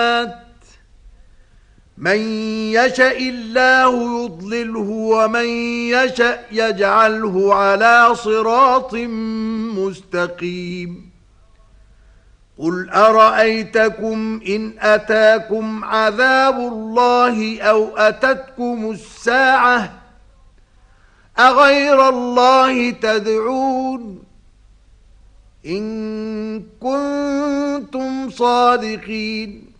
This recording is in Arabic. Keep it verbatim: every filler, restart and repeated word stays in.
من يشاء الله يضلله ومن يشاء يجعله على صراط مستقيم. قل أرأيتكم إن أتاكم عذاب الله أو أتتكم الساعة أغير الله تدعون إن كنتم صادقين؟